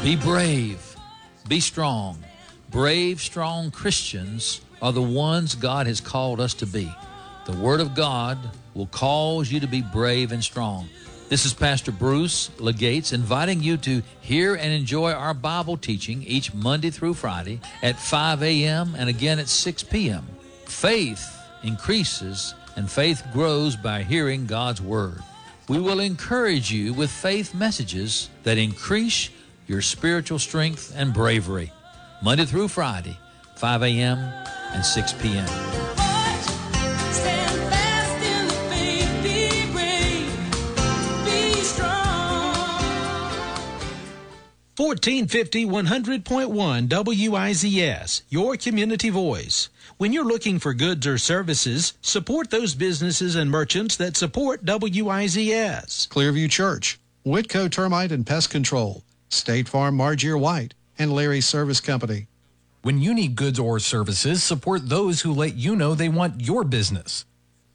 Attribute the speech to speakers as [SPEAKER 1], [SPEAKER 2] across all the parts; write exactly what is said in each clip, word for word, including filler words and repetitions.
[SPEAKER 1] Be brave. Be strong. Brave, strong Christians are the ones God has called us to be. The Word of God will cause you to be brave and strong. This is Pastor Bruce Legates inviting you to hear and enjoy our Bible teaching each Monday through Friday at five a.m. and again at six p.m. Faith increases and faith grows by hearing God's Word. We will encourage you with faith messages that increase your spiritual strength and bravery. Monday through Friday, five a.m. and six p.m.
[SPEAKER 2] fourteen fifty, one hundred point one W I Z S, your community voice. When you're looking for goods or services, support those businesses and merchants that support W I Z S.
[SPEAKER 3] Clearview Church, Whitco Termite and Pest Control, State Farm Margier White, and Larry's Service Company.
[SPEAKER 4] When you need goods or services, support those who let you know they want your business.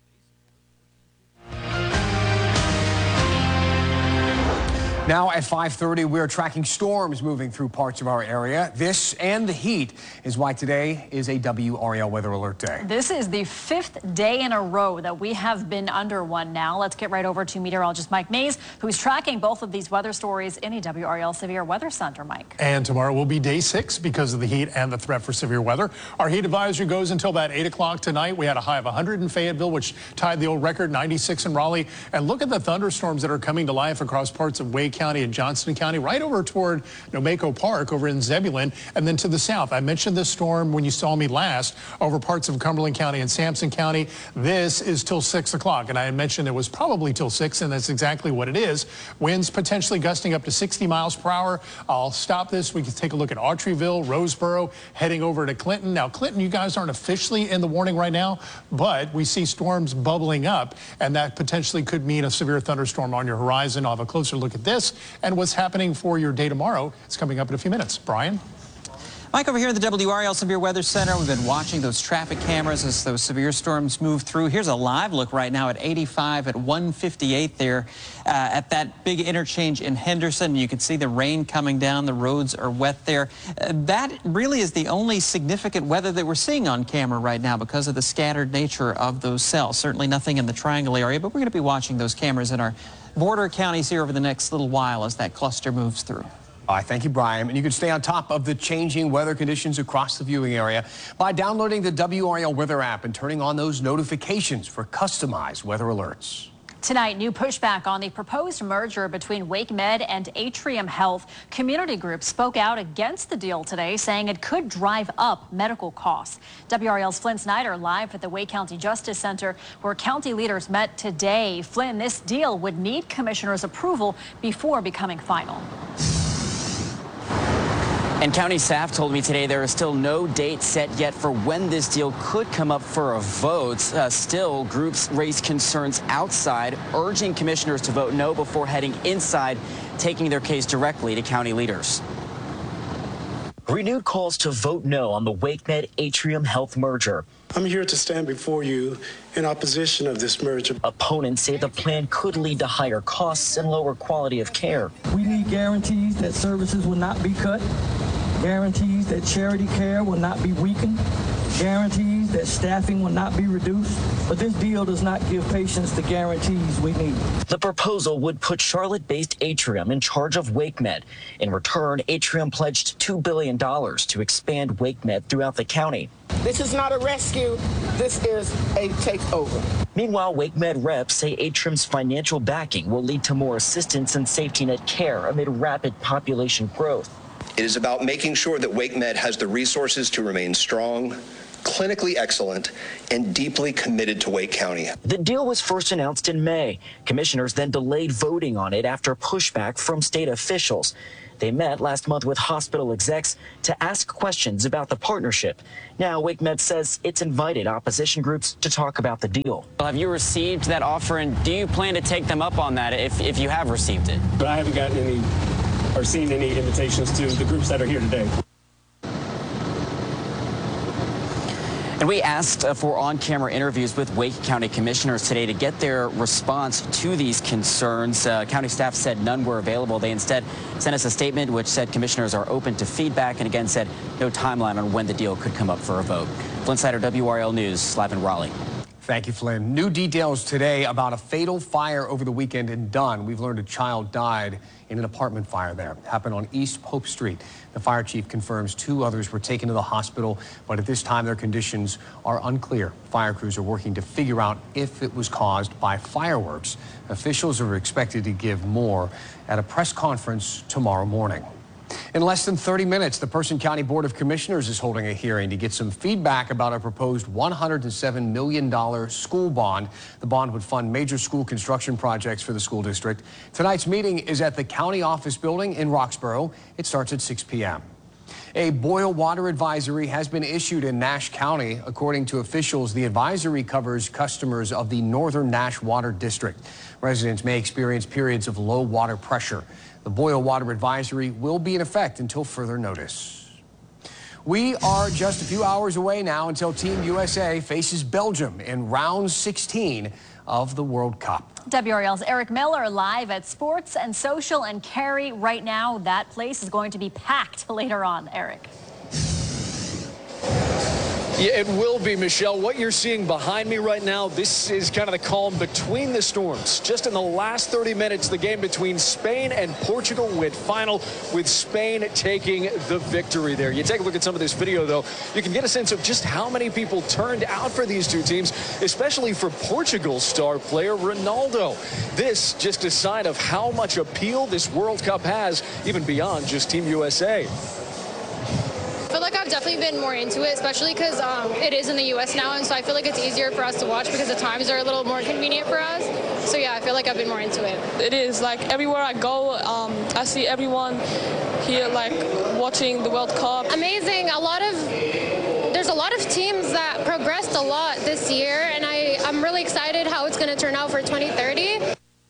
[SPEAKER 5] Now at five thirty, we're tracking storms moving through parts of our area. This and the heat is why today is a W R A L Weather Alert Day.
[SPEAKER 6] This is the fifth day in a row that we have been under one now. Let's get right over to meteorologist Mike Mays, who's tracking both of these weather stories in a W R A L Severe Weather Center. Mike.
[SPEAKER 7] And tomorrow will be day six because of the heat and the threat for severe weather. Our heat advisory goes until about eight o'clock tonight. We had a high of one hundred in Fayetteville, which tied the old record, ninety-six in Raleigh. And look at the thunderstorms that are coming to life across parts of Wake County and Johnston County, right over toward Nomaco Park over in Zebulon, and then to the south. I mentioned this storm when you saw me last over parts of Cumberland County and Sampson County. This is till six o'clock, and I had mentioned it was probably till six, and that's exactly what it is. Winds potentially gusting up to sixty miles per hour. I'll stop this. We can take a look at Autryville, Roseboro, heading over to Clinton. Now, Clinton, you guys aren't officially in the warning right now, but we see storms bubbling up, and that potentially could mean a severe thunderstorm on your horizon. I'll have a closer look at this and what's happening for your day tomorrow. It's coming up in a few minutes. Brian?
[SPEAKER 8] Mike, over here at the W R A L Severe Weather Center, we've been watching those traffic cameras as those severe storms move through. Here's a live look right now at eighty-five at one fifty-eight there uh, at that big interchange in Henderson. You can see the rain coming down. The roads are wet there. Uh, that really is the only significant weather that we're seeing on camera right now because of the scattered nature of those cells. Certainly nothing in the Triangle area, but we're going to be watching those cameras in our border counties here over the next little while as that cluster moves through.
[SPEAKER 5] All right, thank you, Brian. And you can stay on top of the changing weather conditions across the viewing area by downloading the W R A L Weather app and turning on those notifications for customized weather alerts.
[SPEAKER 6] Tonight, new pushback on the proposed merger between WakeMed and Atrium Health. Community groups spoke out against the deal today, saying it could drive up medical costs. W R A L's Flynn Snyder live at the Wake County Justice Center, where county leaders met today. Flynn, this deal would need commissioners' approval before becoming final.
[SPEAKER 9] And county staff told me today there is still no date set yet for when this deal could come up for a vote. Uh, still, groups raised concerns outside, urging commissioners to vote no before heading inside, taking their case directly to county leaders.
[SPEAKER 10] Renewed calls to vote no on the WakeMed Atrium Health merger.
[SPEAKER 11] I'm here to stand before you in opposition of this merger.
[SPEAKER 10] Opponents say the plan could lead to higher costs and lower quality of care.
[SPEAKER 12] We need guarantees that services will not be cut, guarantees that charity care will not be weakened, guarantees that staffing will not be reduced, but this deal does not give patients the guarantees we need.
[SPEAKER 10] The proposal would put Charlotte-based Atrium in charge of WakeMed. In return, Atrium pledged two billion dollars to expand WakeMed throughout the county.
[SPEAKER 13] This is not a rescue. This is a takeover.
[SPEAKER 10] Meanwhile, WakeMed reps say Atrium's financial backing will lead to more assistance and safety net care amid rapid population growth.
[SPEAKER 14] It is about making sure that WakeMed has the resources to remain strong, clinically excellent, and deeply committed to Wake County.
[SPEAKER 10] The deal was first announced in May. Commissioners then delayed voting on it after pushback from state officials. They met last month with hospital execs to ask questions about the partnership. Now, WakeMed says it's invited opposition groups to talk about the deal.
[SPEAKER 9] Well, have you received that offer, and do you plan to take them up on that if, if you have received it?
[SPEAKER 15] But I haven't gotten any or seen any invitations to the groups that are here today.
[SPEAKER 9] And And we asked uh, for on-camera interviews with Wake County commissioners today to get their response to these concerns. Uh, county staff said none were available. They instead sent us a statement which said commissioners are open to feedback and again said no timeline on when the deal could come up for a vote. Flynn Snyder, W R L News, live in Raleigh.
[SPEAKER 5] Thank you, Flynn. New details today about a fatal fire over the weekend in Dunn. We've learned a child died in an apartment fire there. It happened on East Pope Street. The fire chief confirms two others were taken to the hospital, but at this time their conditions are unclear. Fire crews are working to figure out if it was caused by fireworks. Officials are expected to give more at a press conference tomorrow morning. In less than thirty minutes, the Person County Board of Commissioners is holding a hearing to get some feedback about a proposed one hundred seven million dollars school bond. The bond would fund major school construction projects for the school district. Tonight's meeting is at the county office building in Roxborough. It starts at six p m A boil water advisory has been issued in Nash County. According to officials, the advisory covers customers of the Northern Nash Water District. Residents may experience periods of low water pressure. The boil water advisory will be in effect until further notice. We are just a few hours away now until Team U S A faces Belgium in round sixteen of the World Cup.
[SPEAKER 6] W R L's Eric Miller live at Sports and Social and Cary right now. That place is going to be packed later on. Eric.
[SPEAKER 16] Yeah, it will be, Michelle. What you're seeing behind me right now, this is kind of the calm between the storms. Just in the last thirty minutes, the game between Spain and Portugal went final, with Spain taking the victory there. You take a look at some of this video, though, you can get a sense of just how many people turned out for these two teams, especially for Portugal's star player, Ronaldo. This just a sign of how much appeal this World Cup has, even beyond just Team U S A.
[SPEAKER 17] I feel like I've definitely been more into it, especially because um, it is in the U S now, and so I feel like it's easier for us to watch because the times are a little more convenient for us. So yeah, I feel like I've been more into it.
[SPEAKER 18] It is, like, everywhere I go, um, I see everyone here, like, watching the World Cup.
[SPEAKER 17] Amazing. A lot of, there's a lot of teams that progressed a lot this year, and I, I'm really excited how it's going to turn out for twenty thirty.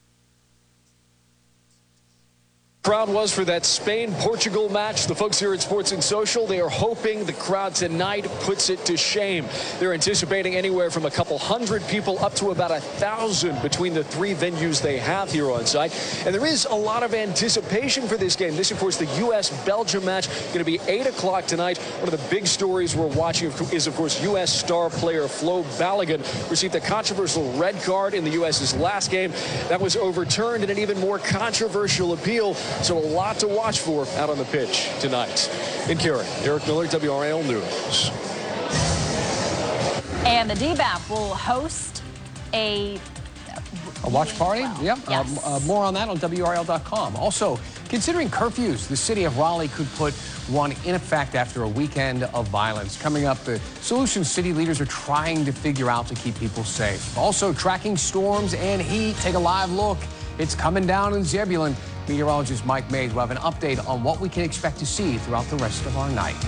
[SPEAKER 16] Crowd was for that Spain-Portugal match. The folks here at Sports and Social, they are hoping the crowd tonight puts it to shame. They're anticipating anywhere from a couple hundred people up to about a thousand between the three venues they have here on site. And there is a lot of anticipation for this game. This, of course, the U S Belgium match, going to be eight o'clock tonight. One of the big stories we're watching is, of course, U S star player Flo Balogun received a controversial red card in the U S's last game. That was overturned in an even more controversial appeal. So a lot to watch for out on the pitch tonight. In Cary, Eric Miller, W R L News.
[SPEAKER 6] And the D B A P will host a...
[SPEAKER 5] A watch party?
[SPEAKER 6] Well,
[SPEAKER 5] Yep.
[SPEAKER 6] yes.
[SPEAKER 5] Uh, uh, more on that on W R L dot com. Also, considering curfews, the city of Raleigh could put one in effect after a weekend of violence. Coming up, the solutions city leaders are trying to figure out to keep people safe. Also, tracking storms and heat. Take a live look. It's coming down in Zebulon. Meteorologist Mike Mays will have an update on what we can expect to see throughout the rest of our night.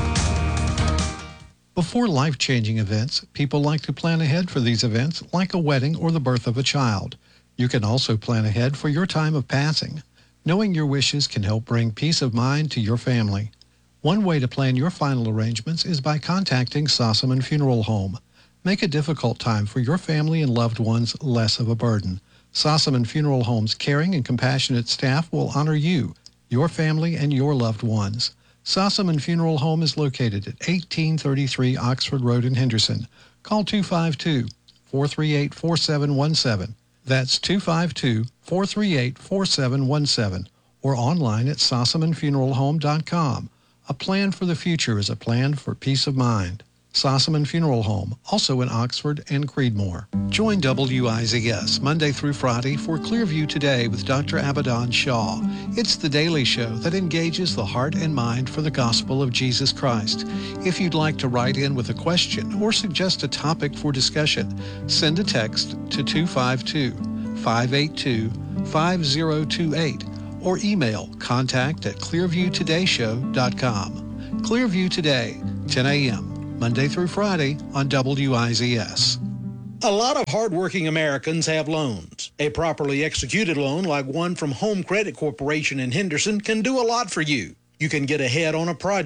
[SPEAKER 3] Before life-changing events, people like to plan ahead for these events, like a wedding or the birth of a child. You can also plan ahead for your time of passing. Knowing your wishes can help bring peace of mind to your family. One way to plan your final arrangements is by contacting Sossaman Funeral Home. Make a difficult time for your family and loved ones less of a burden. Sossaman Funeral Home's caring and compassionate staff will honor you, your family, and your loved ones. Sossaman Funeral Home is located at eighteen thirty-three Oxford Road in Henderson. Call two five two, four three eight, four seven one seven. That's two five two, four three eight, four seven one seven. Or online at sossaman funeral home dot com. A plan for the future is a plan for peace of mind. Sossaman Funeral Home, also in Oxford and Creedmoor. Join W I Z S Monday through Friday for Clearview Today with Doctor Abaddon Shaw. It's the daily show that engages the heart and mind for the gospel of Jesus Christ. If you'd like to write in with a question or suggest a topic for discussion, send a text to two five two, five eight two, five zero two eight or email contact at clearview today show dot com. Clearview Today, ten a m Monday through Friday on W I Z S.
[SPEAKER 2] A lot of hardworking Americans have loans. A properly executed loan like one from Home Credit Corporation in Henderson can do a lot for you. You can get ahead on a project,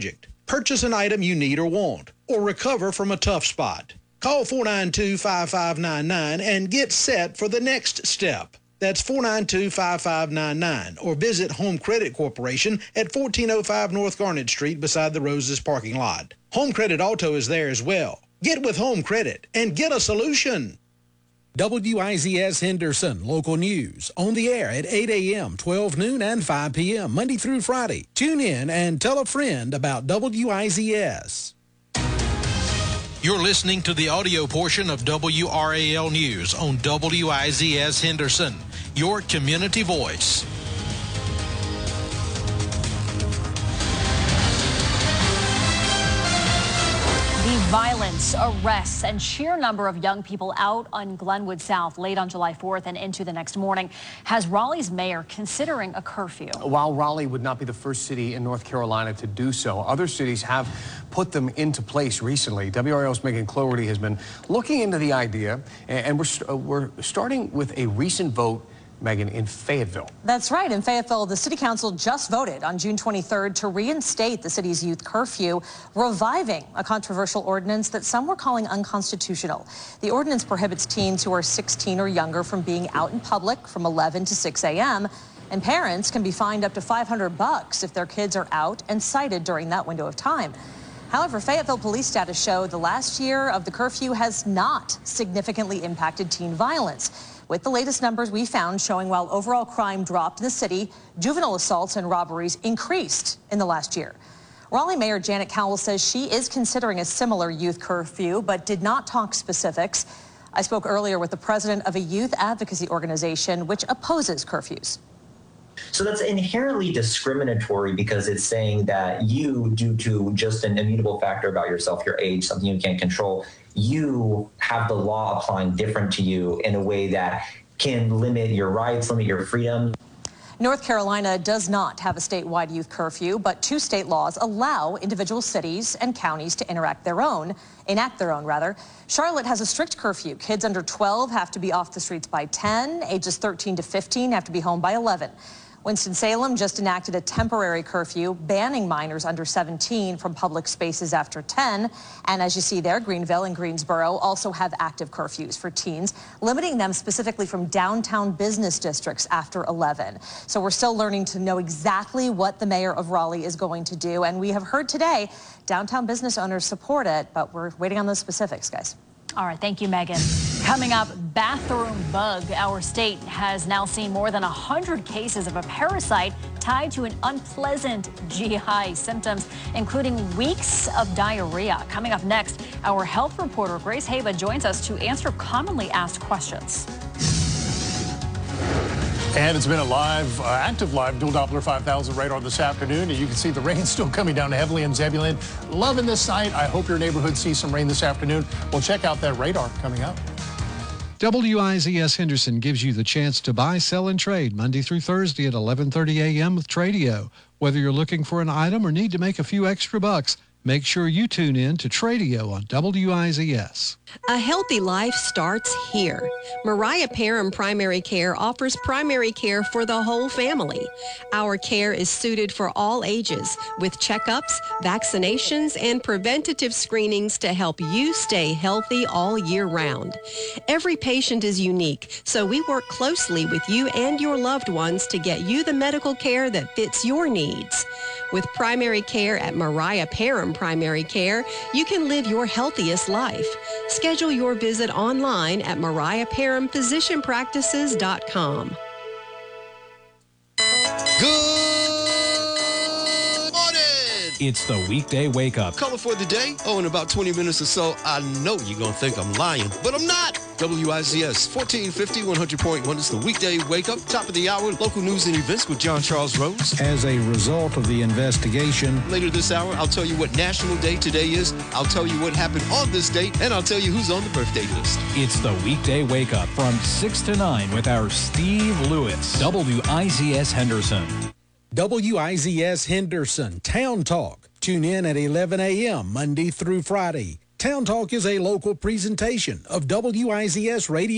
[SPEAKER 2] purchase an item you need or want, or recover from a tough spot. Call four nine two, five five nine nine and get set for the next step. That's four nine two, five five nine nine, or visit Home Credit Corporation at fourteen oh five North Garnet Street beside the Roses parking lot. Home Credit Auto is there as well. Get with Home Credit and get a solution. W I Z S Henderson Local News on the air at eight a.m., twelve noon, and five p.m. Monday through Friday. Tune in and tell a friend about W I Z S. You're listening to the audio portion of W R A L News on W I Z S Henderson, your community voice.
[SPEAKER 6] The violence, arrests, and sheer number of young people out on Glenwood South late on July fourth and into the next morning has Raleigh's mayor considering a curfew.
[SPEAKER 5] While Raleigh would not be the first city in North Carolina to do so, other cities have put them into place recently. W R A L's Megan Cloherty has been looking into the idea, and we're, st- we're starting with a recent vote, Megan, in Fayetteville.
[SPEAKER 19] That's right. In Fayetteville, the city council just voted on June twenty-third to reinstate the city's youth curfew, reviving a controversial ordinance that some were calling unconstitutional. The ordinance prohibits teens who are sixteen or younger from being out in public from eleven to six a.m., and parents can be fined up to five hundred bucks if their kids are out and cited during that window of time. However, Fayetteville police data show the last year of the curfew has not significantly impacted teen violence. With the latest numbers we found showing while overall crime dropped in the city, juvenile assaults and robberies increased in the last year. Raleigh Mayor Janet Cowell says she is considering a similar youth curfew, but did not talk specifics. I spoke earlier with the president of a youth advocacy organization which opposes curfews.
[SPEAKER 20] So that's inherently discriminatory because it's saying that you, due to just an immutable factor about yourself, your age, something you can't control, you have the law applying different to you in a way that can limit your rights, limit your freedom.
[SPEAKER 19] North Carolina does not have a statewide youth curfew, but two state laws allow individual cities and counties to enact their own, enact their own rather. Charlotte has a strict curfew. Kids under twelve have to be off the streets by ten. Ages thirteen to fifteen have to be home by eleven. Winston-Salem just enacted a temporary curfew banning minors under seventeen from public spaces after ten. And as you see there, Greenville and Greensboro also have active curfews for teens, limiting them specifically from downtown business districts after eleven. So we're still learning to know exactly what the mayor of Raleigh is going to do. And we have heard today downtown business owners support it, but we're waiting on those specifics, guys.
[SPEAKER 6] All right, thank you, Megan. Coming up, bathroom bug. Our state has now seen more than one hundred cases of a parasite tied to an unpleasant G I symptoms, including weeks of diarrhea. Coming up next, our health reporter Grace Haba joins us to answer commonly asked questions.
[SPEAKER 7] And it's been a live, uh, active live dual Doppler five thousand radar this afternoon. And you can see the rain still coming down heavily in Zebulon. Loving this night. I hope your neighborhood sees some rain this afternoon. We'll check out that radar coming up.
[SPEAKER 3] W I Z S Henderson gives you the chance to buy, sell, and trade Monday through Thursday at eleven thirty a.m. with Tradio. Whether you're looking for an item or need to make a few extra bucks, make sure you tune in to Tradio on W I Z S.
[SPEAKER 21] A healthy life starts here. Mariah Parham Primary Care offers primary care for the whole family. Our care is suited for all ages with checkups, vaccinations, and preventative screenings to help you stay healthy all year round. Every patient is unique, so we work closely with you and your loved ones to get you the medical care that fits your needs. With primary care at Mariah Parham Primary Care, you can live your healthiest life. Schedule your visit online at mariah parham physician practices dot com.
[SPEAKER 4] It's the weekday wake up.
[SPEAKER 22] Color for the day? Oh, in about twenty minutes or so, I know you're going to think I'm lying, but I'm not. W I Z S fourteen fifty, one hundred point one is the weekday wake up. Top of the hour, local news and events with John Charles Rose.
[SPEAKER 2] As a result of the investigation,
[SPEAKER 22] Later this hour, I'll tell you what National Day today is. I'll tell you what happened on this date, and I'll tell you who's on the birthday list.
[SPEAKER 4] It's the weekday wake up from six to nine with our Steve Lewis. W I Z S Henderson.
[SPEAKER 2] W I Z S Henderson Town Talk. Tune in at eleven a.m. Monday through Friday. Town Talk is a local presentation of W I Z S Radio.